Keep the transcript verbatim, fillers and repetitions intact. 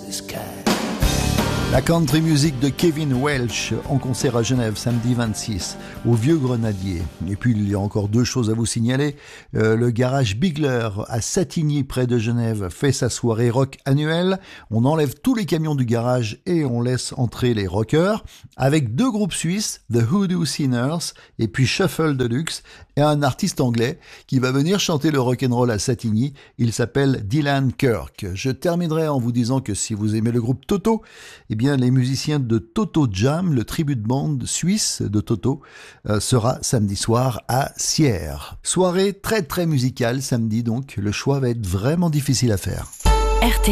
La country music de Kevin Welch en concert à Genève samedi vingt-six au Vieux Grenadier. Et puis il y a encore deux choses à vous signaler. Euh, le garage Bigler à Satigny près de Genève fait sa soirée rock annuelle. On enlève tous les camions du garage et on laisse entrer les rockers avec deux groupes suisses, The Hoodoo Sinners et puis Shuffle Deluxe, et un artiste anglais qui va venir chanter le rock'n'roll à Satigny. Il s'appelle Dylan Kirk. Je terminerai en vous disant que si vous aimez le groupe Toto, eh bien les musiciens de Toto Jam, le tribute band suisse de Toto, euh, sera samedi soir à Sierre. Soirée très très musicale samedi donc, le choix va être vraiment difficile à faire. R T